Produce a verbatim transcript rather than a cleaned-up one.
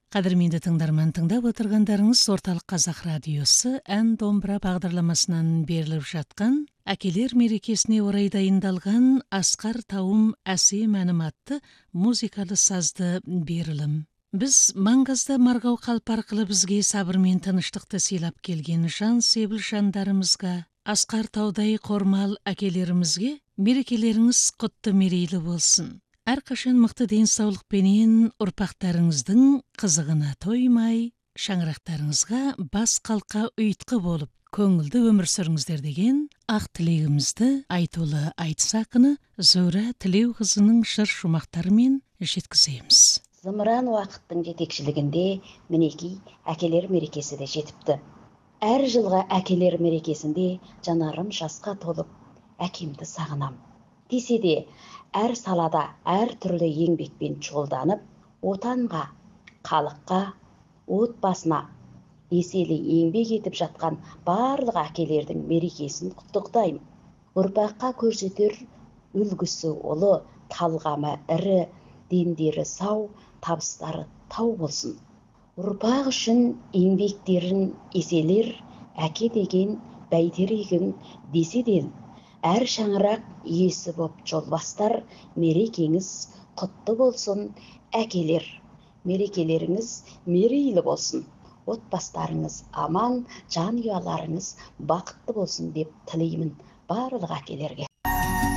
Қадірменді тыңдарман, тыңдап отырғандарыңыз орталық қазақ радиосы ән домбыра бағдарламасынан беріліп жатқан әкелер мерекесіне орай дайындалған Асқар тауым әсем әнім атты музыкалы сазды берілім. Біз Маңғазда Марғау қалп арқылы бізге сабыр мен тыныштықты сыйлап келген жан себіл жандарымызға, Асқар таудай қормал әкелерімізге мерекелеріңіз құтты мерейлі болсын. Әрқашан мықты денсаулықпенен ұрпақтарыңыздың қызығына тоймай, шаңырақтарыңызға бас қалқа ұйытқы болып, көңілді өмір сүріңіздер деген ақ тілегімізді айтулы айтыс ақыны Зөра Тілеуқызының жыр шумақтарымен жеткіземіз. Зымыран уақыттың жетекшілігінде мінекей әкелер мерекесі де жетіпті. Әр жылға әкелер мерекесінде жанарым жасқа толып, әкемді сағынам. Десе де, әр салада әр түрлі еңбекпен шұғылданып, отанға, халыққа, отбасына еселі еңбек етіп жатқан барлық әкелердің мерекесін құттықтаймын. Ұрпаққа көрсетер үлгісі ұлы, талғамы ірі, дендері сау, табыстары тау болсын. Ұрпақ үшін еңбектерін еселер, әке деген бәйтерегің десе де, әр шаңырақ иесі боп жолбастар, мерекеңіз құтты болсын, әкелер. Мерекелеріңіз мерейлі болсын. Отбастарыңыз аман, жанұяларыңыз бақытты болсын деп тілеймін барлық әкелерге.